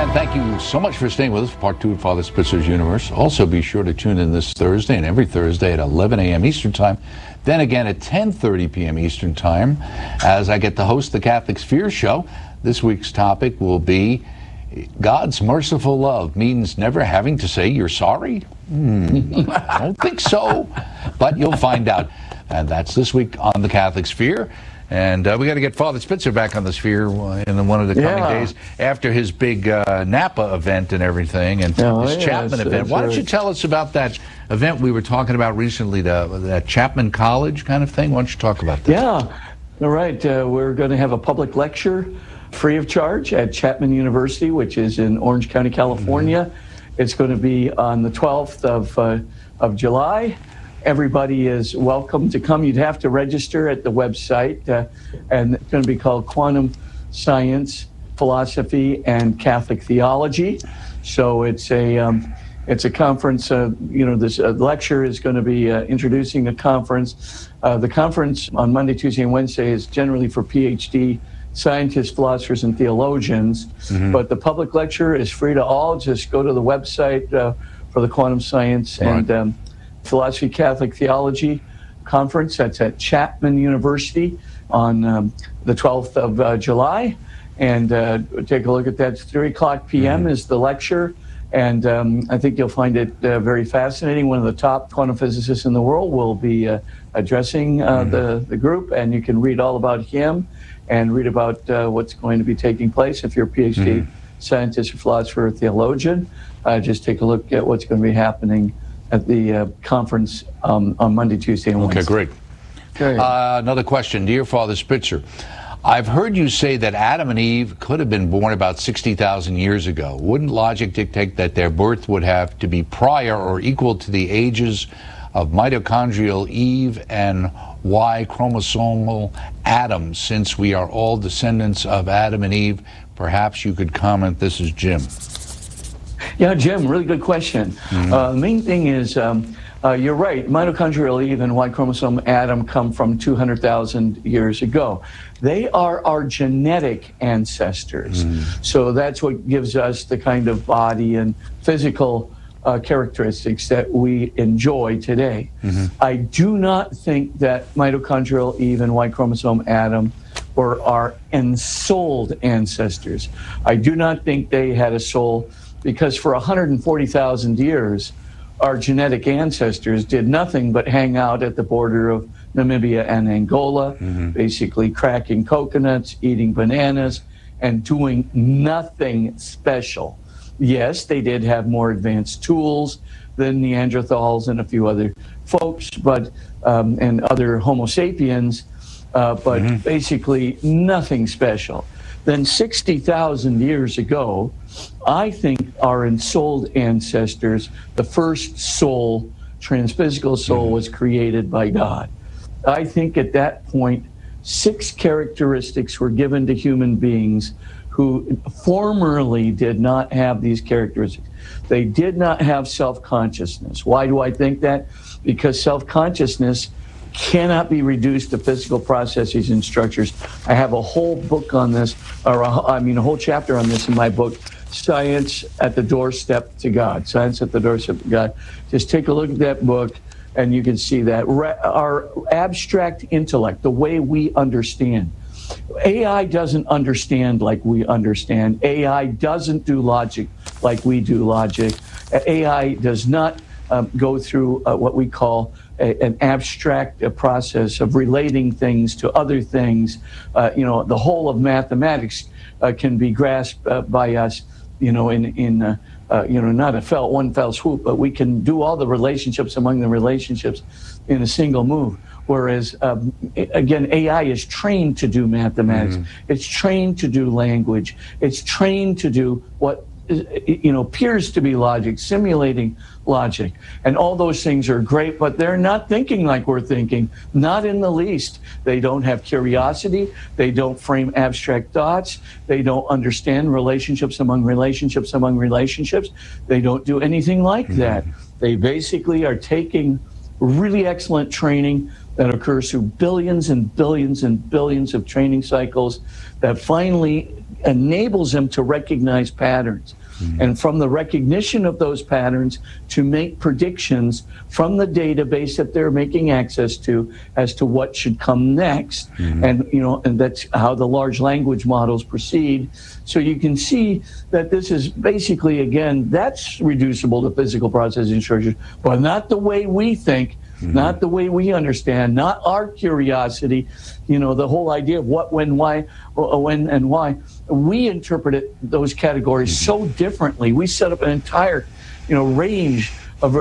And thank you so much for staying with us for part 2 of Father Spitzer's Universe. Also, be sure to tune in this Thursday and every Thursday at 11 a.m. Eastern Time. Then again at 10:30 p.m. Eastern Time as I get to host the Catholic Sphere Show. This week's topic will be God's merciful love means never having to say you're sorry? I don't think so, but you'll find out. And that's this week on the Catholic Sphere. And we got to get Father Spitzer back on the Sphere in one of the coming days after his big Napa event and everything, and his Chapman event. Why don't you tell us about that event we were talking about recently, that Chapman College kind of thing? Why don't you talk about that? Yeah, all right. We're going to have a public lecture free of charge at Chapman University, which is in Orange County, California. It's going to be on the 12th of July. Everybody is welcome to come. You'd have to register at the website, and it's going to be called Quantum Science, Philosophy, and Catholic Theology. So it's a conference. This lecture is going to be introducing the conference. The conference on Monday, Tuesday, and Wednesday is generally for PhD scientists, philosophers, and theologians. But the public lecture is free to all. Just go to the website for the Quantum Science and Philosophy, Catholic Theology Conference. That's at Chapman University on the 12th of July. And take a look at that. 3 o'clock p.m. is the lecture. And I think you'll find it very fascinating. One of the top quantum physicists in the world will be addressing the group. And you can read all about him and read about what's going to be taking place. If you're a PhD scientist or philosopher or theologian, just take a look at what's going to be happening at the conference on Monday, Tuesday, and Wednesday. Okay, great. Another question. Dear Father Spitzer, I've heard you say that Adam and Eve could have been born about 60,000 years ago. Wouldn't logic dictate that their birth would have to be prior or equal to the ages of mitochondrial Eve and Y chromosomal Adam, since we are all descendants of Adam and Eve? Perhaps you could comment. This is Jim. Yeah, Jim, really good question. The main thing is, you're right, mitochondrial Eve and Y chromosome Adam come from 200,000 years ago. They are our genetic ancestors. So that's what gives us the kind of body and physical characteristics that we enjoy today. I do not think that mitochondrial Eve and Y chromosome Adam were our ensouled ancestors. I do not think they had a soul, because for 140,000 years, our genetic ancestors did nothing but hang out at the border of Namibia and Angola, basically cracking coconuts, eating bananas, and doing nothing special. Yes, they did have more advanced tools than Neanderthals and a few other folks, but and other Homo sapiens, but basically nothing special. Then 60,000 years ago, I think our ensouled ancestors, the first soul, transphysical soul, was created by God. I think at that point, 6 characteristics were given to human beings who formerly did not have these characteristics. They did not have self-consciousness. Why do I think that? Because self-consciousness cannot be reduced to physical processes and structures. I have a whole book on this, or a whole chapter on this in my book, Science at the Doorstep to God. Science at the Doorstep to God. Just take a look at that book and you can see that. Our abstract intellect, the way we understand. AI doesn't understand like we understand. AI doesn't do logic like we do logic. AI does not go through what we call an abstract process of relating things to other things. The whole of mathematics can be grasped by us, in not one fell swoop, but we can do all the relationships among the relationships in a single move. Whereas, again, AI is trained to do mathematics. It's trained to do language. It's trained to do what appears to be logic, simulating logic. And all those things are great, but they're not thinking like we're thinking, not in the least. They don't have curiosity. They don't frame abstract thoughts. They don't understand relationships among relationships among relationships. They don't do anything like that. They basically are taking really excellent training that occurs through billions and billions and billions of training cycles that finally enables them to recognize patterns. And from the recognition of those patterns to make predictions from the database that they're making access to as to what should come next. And and that's how the large language models proceed. So you can see that this is basically, again, that's reducible to physical processing structures, but not the way we think. Not the way we understand, not our curiosity, the whole idea of what, when, why, when, and why. We interpret those categories so differently. We set up an entire, range of,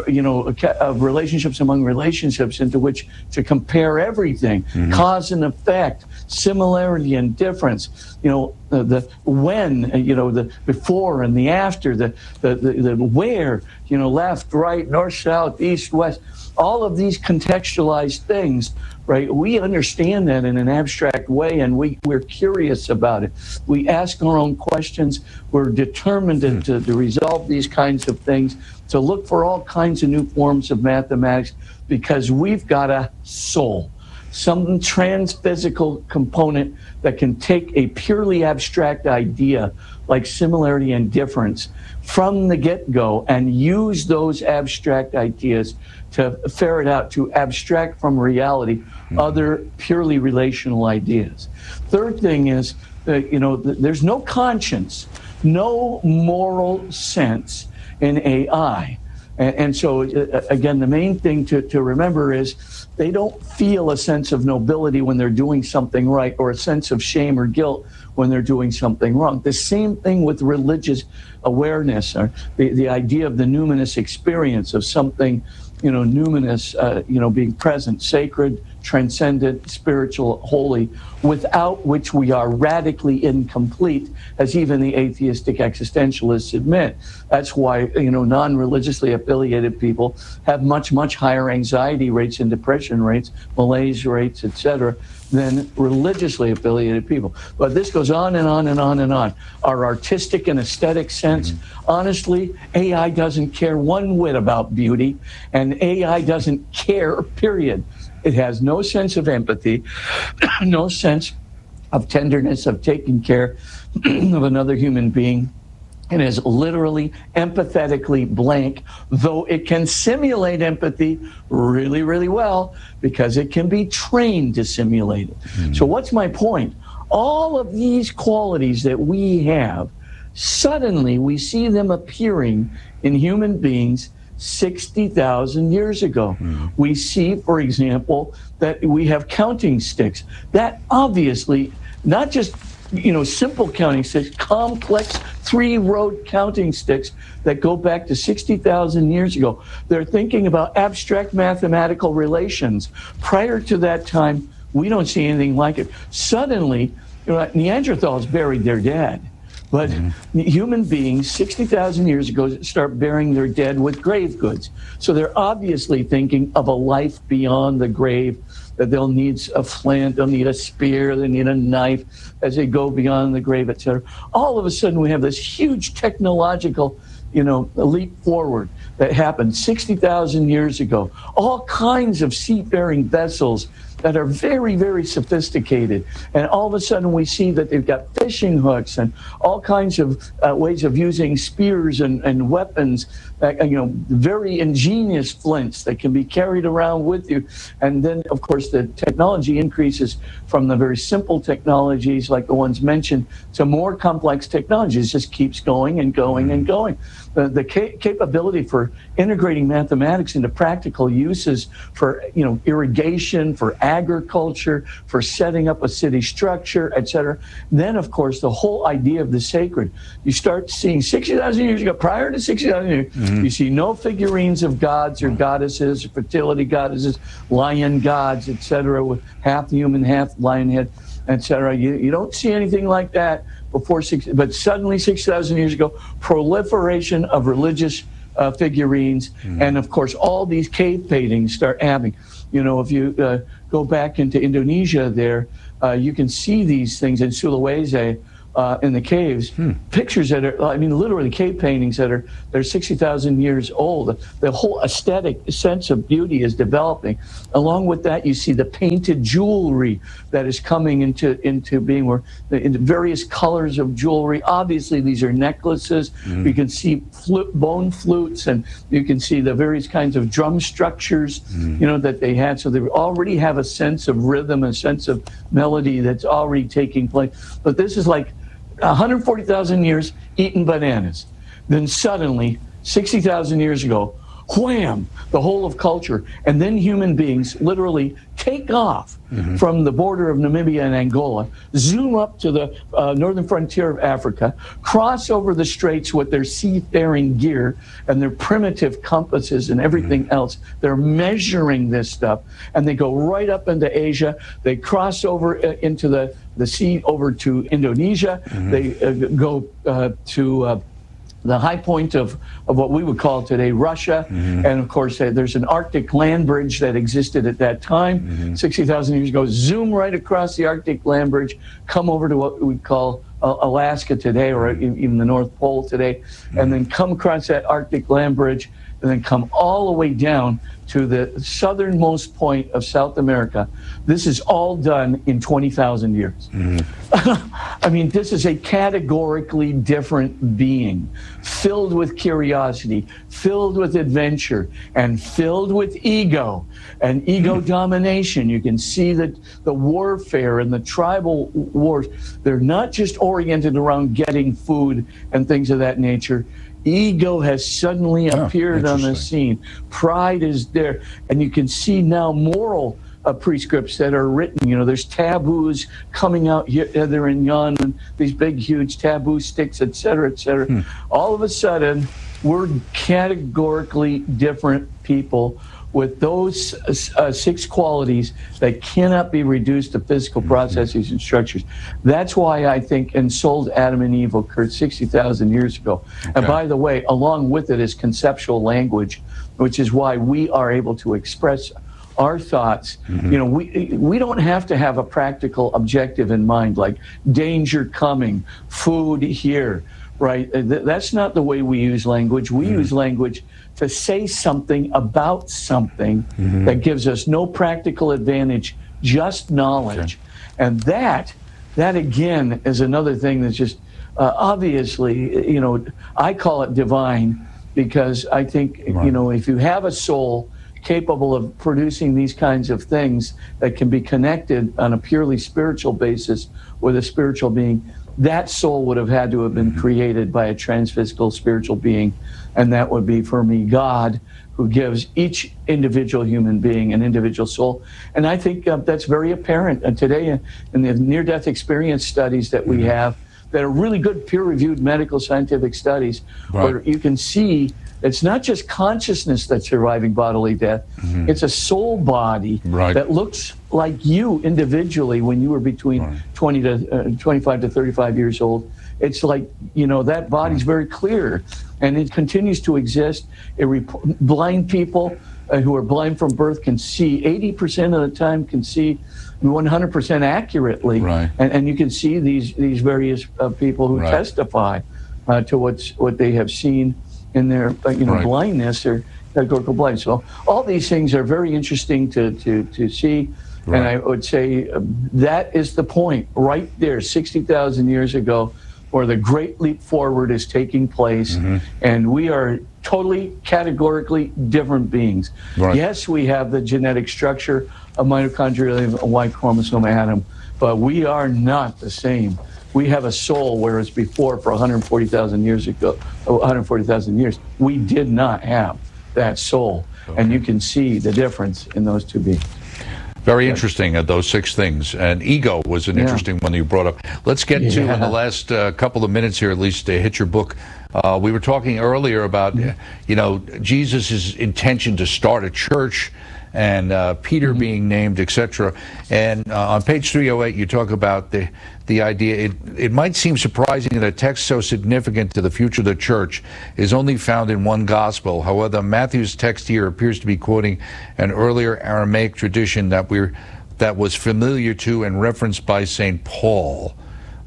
of relationships among relationships into which to compare everything, cause and effect, similarity and difference, the when, the before and the after, the where, left, right, north, south, east, west. All of these contextualized things, right? We understand that in an abstract way, and we're curious about it. We ask our own questions. We're determined to resolve these kinds of things, to look for all kinds of new forms of mathematics, because we've got a soul, some trans-physical component that can take a purely abstract idea like similarity and difference from the get-go and use those abstract ideas to ferret out, to abstract from reality other purely relational ideas. Third thing is that, there's no conscience, no moral sense in AI. And so, again, the main thing to remember is they don't feel a sense of nobility when they're doing something right, or a sense of shame or guilt when they're doing something wrong. The same thing with religious awareness, or the idea of the numinous experience of something, numinous, being present, sacred, transcendent, spiritual, holy, without which we are radically incomplete, as even the atheistic existentialists admit. That's why, non-religiously affiliated people have much, much higher anxiety rates and depression rates, malaise rates, etc., than religiously affiliated people. But this goes on and on and on and on. Our artistic and aesthetic sense, honestly, AI doesn't care one whit about beauty, and AI doesn't care, period. It has no sense of empathy, no sense of tenderness, of taking care of another human being. It is literally empathetically blank, though it can simulate empathy really, really well, because it can be trained to simulate it. So what's my point? All of these qualities that we have, suddenly we see them appearing in human beings 60,000 years ago. We see, for example, that we have counting sticks. That obviously, not just simple counting sticks, complex three-road counting sticks that go back to 60,000 years ago. They're thinking about abstract mathematical relations. Prior to that time, we don't see anything like it. Suddenly, Neanderthals buried their dead. But human beings 60,000 years ago start burying their dead with grave goods. So they're obviously thinking of a life beyond the grave, that they'll need a flint, they'll need a spear, they need a knife as they go beyond the grave, etc. All of a sudden we have this huge technological, leap forward that happened 60,000 years ago. All kinds of seafaring vessels that are very, very sophisticated. And all of a sudden we see that they've got fishing hooks and all kinds of ways of using spears and weapons, very ingenious flints that can be carried around with you. And then, of course, the technology increases from the very simple technologies like the ones mentioned to more complex technologies. It just keeps going and going and going. The capability for integrating mathematics into practical uses for, irrigation, for agriculture, for setting up a city structure, etc. Then, of course, the whole idea of the sacred. You start seeing 60,000 years ago, prior to 60,000 years, you see no figurines of gods or goddesses, or fertility goddesses, lion gods, etc., with half human, half lion head, etc. You don't see anything like that before but suddenly 6,000 years ago, proliferation of religious figurines, and of course all these cave paintings start having. If you go back into Indonesia there, you can see these things in Sulawesi, in the caves, pictures that are, I mean, literally cave paintings that are 60,000 years old. The whole aesthetic sense of beauty is developing. Along with that, you see the painted jewelry that is coming into being, where in various colors of jewelry. Obviously, these are necklaces. You can see bone flutes, and you can see the various kinds of drum structures, you know, that they had. So they already have a sense of rhythm, a sense of melody that's already taking place. But this is like 140,000 years eating bananas. Then suddenly, 60,000 years ago, wham, the whole of culture. And then human beings literally take off from the border of Namibia and Angola, zoom up to the northern frontier of Africa, cross over the straits with their seafaring gear and their primitive compasses and everything else. They're measuring this stuff, and they go right up into Asia. They cross over into the sea over to Indonesia. They go to the high point of what we would call today Russia. And of course, there's an Arctic land bridge that existed at that time, 60,000 years ago. Zoom right across the Arctic land bridge, come over to what we call Alaska today, or even the North Pole today, and then come across that Arctic land bridge, and then come all the way down to the southernmost point of South America. This is all done in 20,000 years. I mean, this is a categorically different being, filled with curiosity, filled with adventure, and filled with ego and ego domination. You can see that the warfare and the tribal wars, they're not just oriented around getting food and things of that nature. Ego has suddenly appeared on the scene. Pride is there. And you can see now moral prescripts that are written. You know, there's taboos coming out here, there and yon, and these big, huge taboo sticks, et cetera, et cetera. All of a sudden, we're categorically different people with those 6 qualities that cannot be reduced to physical processes and structures. That's why I think ensouled Adam and Eve occurred 60,000 years ago. And by the way, along with it is conceptual language, which is why we are able to express our thoughts. You know, we don't have to have a practical objective in mind, like danger coming, food here, right? That's not the way we use language. We use language to say something about something that gives us no practical advantage, just knowledge. And that again is another thing that's just obviously, you know, I call it divine, because I think, you know, if you have a soul capable of producing these kinds of things that can be connected on a purely spiritual basis with a spiritual being, that soul would have had to have been created by a transphysical spiritual being. And that would be, for me, God, who gives each individual human being an individual soul. And I think that's very apparent today in the near-death experience studies that we have, that are really good peer-reviewed medical scientific studies, where you can see it's not just consciousness that's surviving bodily death. It's a soul body that looks like you individually when you were between 25 to 35 years old. It's like, you know, that body's very clear, and it continues to exist. Blind people who are blind from birth can see 80% of the time, can see 100% accurately. And you can see these various people who testify to what they have seen in their blindness or categorical blindness. So all these things are very interesting to see. And I would say that is the point right there, 60,000 years ago, where the great leap forward is taking place. And we are totally categorically different beings. Yes, we have the genetic structure of mitochondrial Y chromosome atom, but we are not the same. We have a soul, whereas before, for 140,000 years ago, 140,000 years, we did not have that soul. And you can see the difference in those two beings. Very interesting, those 6 things. And ego was an interesting one you brought up. Let's get to, in the last couple of minutes here, at least, to hit your book. We were talking earlier about, you know, Jesus' intention to start a church, and Peter being named, etc. And on page 308, you talk about the idea, it might seem surprising that a text so significant to the future of the church is only found in one gospel. However, Matthew's text here appears to be quoting an earlier Aramaic tradition that was familiar to and referenced by St. Paul.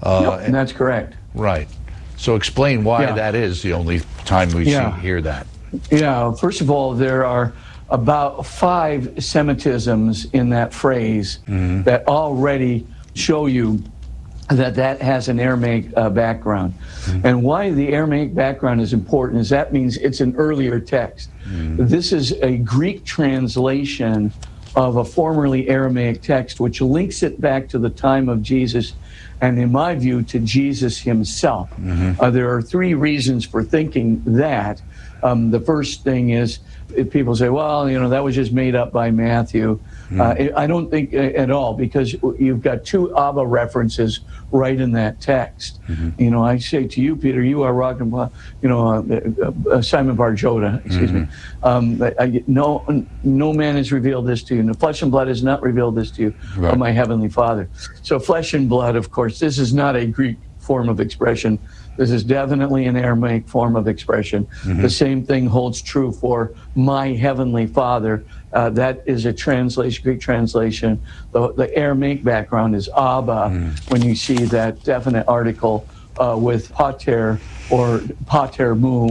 Yep, that's correct. Right. So explain why Yeah. that is the only time we Yeah. hear that. Yeah, first of all, there are about 5 Semitisms in that phrase that already show you that that has an Aramaic background. And why the Aramaic background is important is that means it's an earlier text. This is a Greek translation of a formerly Aramaic text, which links it back to the time of Jesus, and in my view, to Jesus himself. There are 3 reasons for thinking that. The first thing is, if people say, well, you know, that was just made up by Matthew. I don't think at all, because you've got 2 Abba references right in that text. You know, I say to you, Peter, you are rock and Simon Bar Jonah, excuse me. No man has revealed this to you. No flesh and blood has not revealed this to you, but my heavenly Father. So flesh and blood, of course, this is not a Greek form of expression. This is definitely an Aramaic form of expression. The same thing holds true for my heavenly Father. That is a translation, Greek translation. The Aramaic background is Abba, when you see that definite article with pater or pater mu,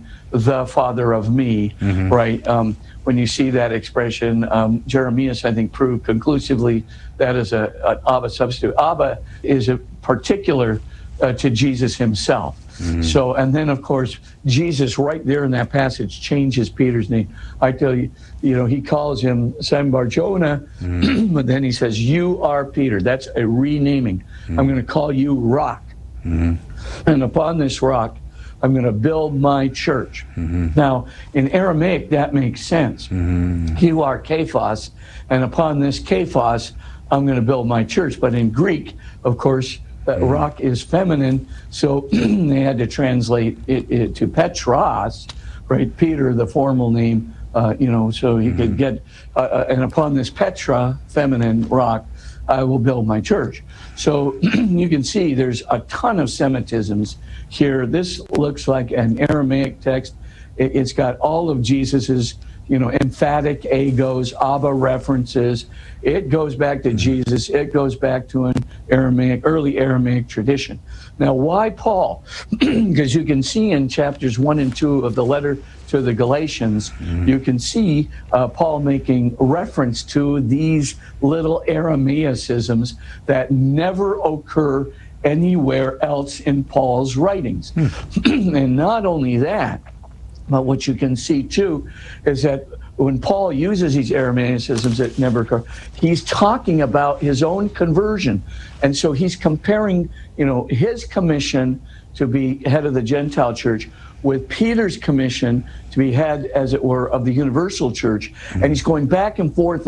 the father of me, right? When you see that expression, Jeremias, I think, proved conclusively that is an Abba substitute. Abba is a particular to Jesus himself. So, and then of course, Jesus right there in that passage changes Peter's name. I tell you, you know, he calls him Simon Bar Jonah, but then he says, you are Peter. That's a renaming. I'm going to call you Rock. And upon this rock, I'm going to build my church. Now, in Aramaic, that makes sense. You are Kephas, and upon this Kephas, I'm going to build my church. But in Greek, of course, rock is feminine, so they had to translate it to Petros, right? Peter, the formal name, you know, so he could get, and upon this Petra, feminine rock, I will build my church. So you can see there's a ton of Semitisms here. This looks like an Aramaic text. It's got all of Jesus's, you know, emphatic egos, Abba references. It goes back to Jesus. It goes back to an Aramaic, early Aramaic tradition. Now, why Paul? Because you can see in chapters 1 and 2 of the letter to the Galatians, you can see Paul making reference to these little Aramaicisms that never occur anywhere else in Paul's writings. And not only that, but what you can see too is that when Paul uses these Aramaicisms that never occur, he's talking about his own conversion. And so he's comparing, you know, his commission to be head of the Gentile church with Peter's commission to be head, as it were, of the universal church. And he's going back and forth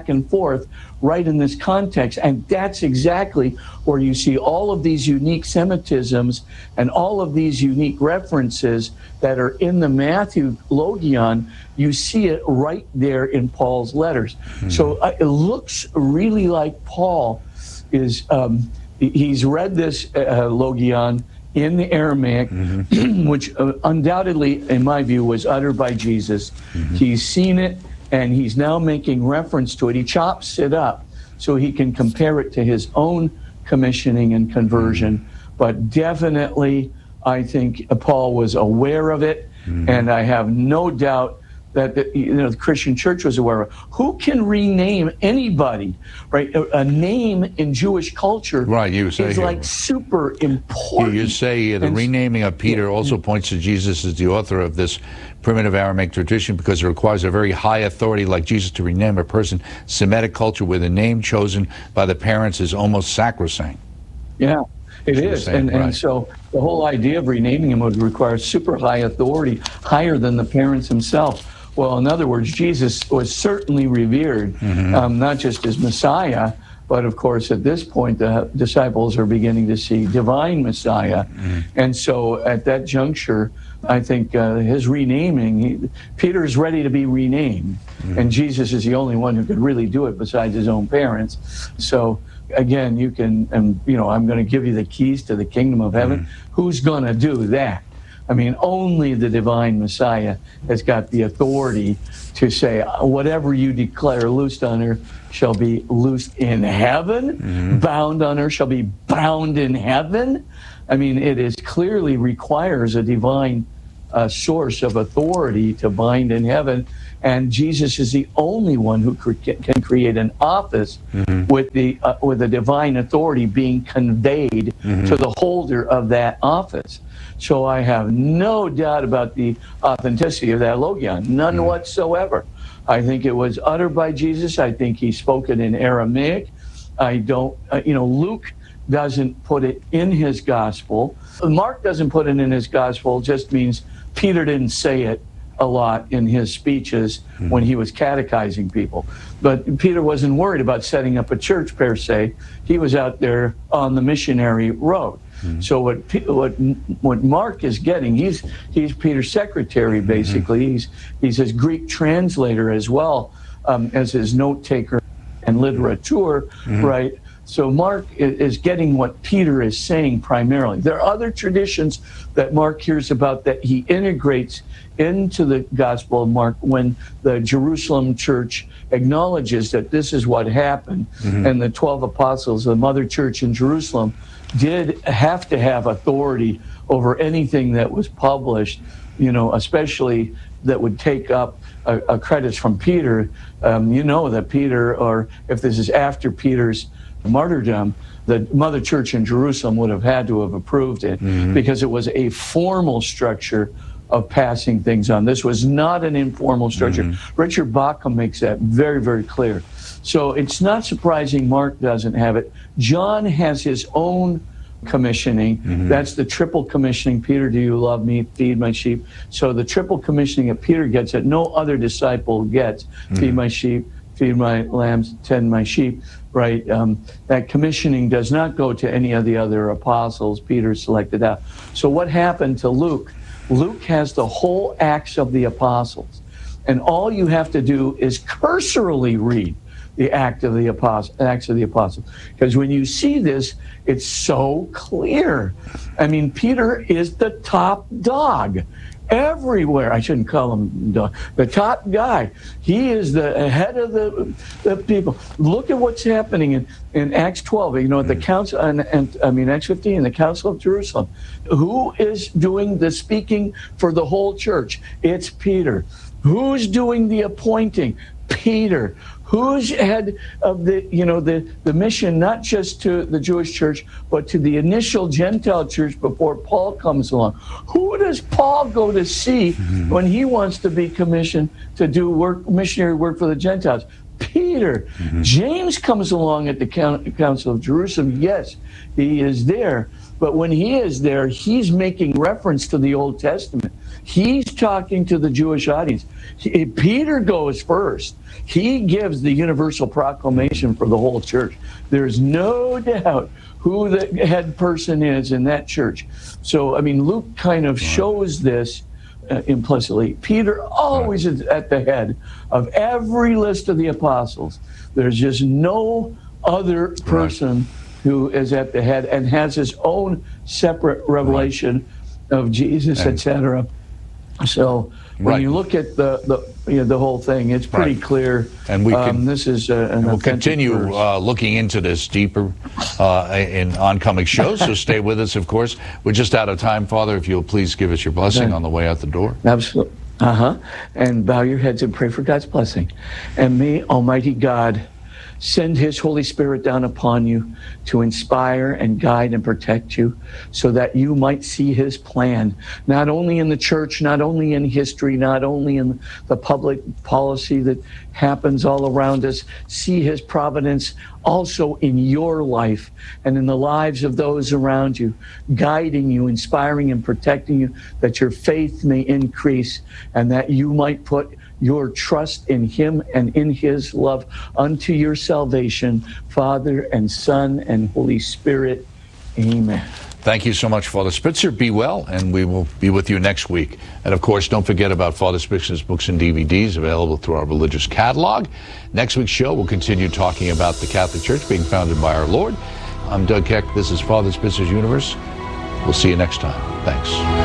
right in this context. And that's exactly where you see all of these unique Semitisms and all of these unique references that are in the Matthew Logion. You see it right there in Paul's letters. So it looks really like Paul is, he's read this Logion in the Aramaic, which undoubtedly, in my view, was uttered by Jesus. He's seen it, and he's now making reference to it. He chops it up so he can compare it to his own commissioning and conversion. But definitely, I think Paul was aware of it, and I have no doubt that the Christian church was aware of. Who can rename anybody, right? A name in Jewish culture is like super important. You say the renaming of Peter also points to Jesus as the author of this primitive Aramaic tradition because it requires a very high authority like Jesus to rename a person. Semitic culture where the name chosen by the parents is almost sacrosanct. Yeah. It is, and so the whole idea of renaming him would require super high authority, higher than the parents themselves. Well, in other words, Jesus was certainly revered, not just as Messiah, but of course at this point the disciples are beginning to see divine Messiah. And so at that juncture, I think his renaming, Peter is ready to be renamed, and Jesus is the only one who could really do it besides his own parents. So again, you can, you know, I'm going to give you the keys to the kingdom of heaven. Who's going to do that? I mean, only the divine Messiah has got the authority to say, whatever you declare loosed on earth shall be loosed in heaven, bound on earth shall be bound in heaven. I mean, it is clearly requires a divine source of authority to bind in heaven. And Jesus is the only one who can create an office with the divine authority being conveyed to the holder of that office. So I have no doubt about the authenticity of that logion, none whatsoever. I think it was uttered by Jesus. I think he spoke it in Aramaic. I don't, Luke doesn't put it in his gospel. Mark doesn't put it in his gospel, just means Peter didn't say it a lot in his speeches when he was catechizing people. But Peter wasn't worried about setting up a church per se. He was out there on the missionary road. So what Mark is getting, he's Peter's secretary basically. He's his Greek translator as well as his note taker and literature, right? So Mark is getting what Peter is saying primarily. There are other traditions that Mark hears about that he integrates into the Gospel of Mark when the Jerusalem church acknowledges that this is what happened. And the 12 apostles, the mother church in Jerusalem, did have to have authority over anything that was published, especially that would take up credits from Peter. That Peter, or if this is after Peter's martyrdom, the mother church in Jerusalem would have had to have approved it because it was a formal structure of passing things on. This was not an informal structure. Richard Bauckham makes that very, very clear. So it's not surprising Mark doesn't have it. John has his own commissioning. That's the triple commissioning. Peter, do you love me? Feed my sheep. So the triple commissioning that Peter gets that no other disciple gets. Feed my sheep, feed my lambs, tend my sheep, right? That commissioning does not go to any of the other apostles. Peter selected out. So what happened to Luke? Luke has the whole Acts of the Apostles. And all you have to do is cursorily read the Acts of the Apostles. Because when you see this, it's so clear. I mean, Peter is the top dog everywhere. I shouldn't call him dog. The top guy. He is the head of the people. Look at what's happening in Acts 12. At the council, Acts 15, the Council of Jerusalem. Who is doing the speaking for the whole church? It's Peter. Who's doing the appointing? Peter. Who's head of the mission, not just to the Jewish church, but to the initial Gentile church before Paul comes along? Who does Paul go to see when he wants to be commissioned to do missionary work for the Gentiles? Peter. James comes along at the Council of Jerusalem. Yes, he is there. But when he is there, he's making reference to the Old Testament. He's talking to the Jewish audience. Peter goes first. He gives the universal proclamation for the whole church. There's no doubt who the head person is in that church. So, Luke kind of shows this implicitly. Peter always is at the head of every list of the apostles. There's just no other person who is at the head and has his own separate revelation of Jesus, etc. So when you look at the whole thing, it's pretty clear. And we can, this is we'll continue looking into this deeper in oncoming shows. So stay with us, of course. We're just out of time, Father. If you'll please give us your blessing on the way out the door. Absolutely. And bow your heads and pray for God's blessing. And may Almighty God send his Holy Spirit down upon you to inspire and guide and protect you so that you might see his plan, not only in the church, not only in history, not only in the public policy that happens all around us. See his providence also in your life and in the lives of those around you, guiding you, inspiring and protecting you, that your faith may increase and that you might put your trust in him and in his love unto your salvation, Father and Son and Holy Spirit. Amen. Thank you so much, Father Spitzer. Be well, and we will be with you next week. And of course, don't forget about Father Spitzer's books and DVDs available through our religious catalog. Next week's show, we'll continue talking about the Catholic Church being founded by our Lord. I'm Doug Keck. This is Father Spitzer's Universe. We'll see you next time. Thanks.